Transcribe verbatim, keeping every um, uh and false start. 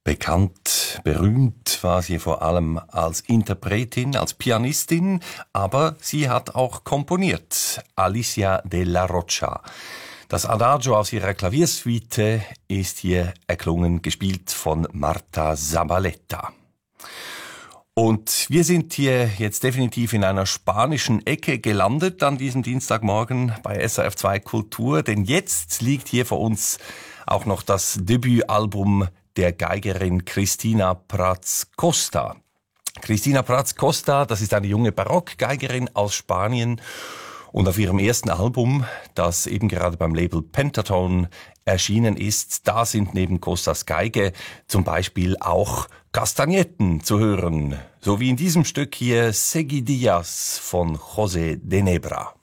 Bekannt, berühmt war sie vor allem als Interpretin, als Pianistin, aber sie hat auch komponiert. Alicia de la Rocha. Das Adagio aus ihrer Klaviersuite ist hier erklungen, gespielt von Marta Zabaleta. Und wir sind hier jetzt definitiv in einer spanischen Ecke gelandet an diesem Dienstagmorgen bei S R F zwei Kultur, denn jetzt liegt hier vor uns auch noch das Debütalbum der Geigerin Cristina Prats Costa. Cristina Prats Costa, das ist eine junge Barockgeigerin aus Spanien und auf ihrem ersten Album, das eben gerade beim Label Pentatone erschienen ist, da sind neben Costas Geige zum Beispiel auch Kastagnetten zu hören, so wie in diesem Stück hier Seguidillas von José de Nebra.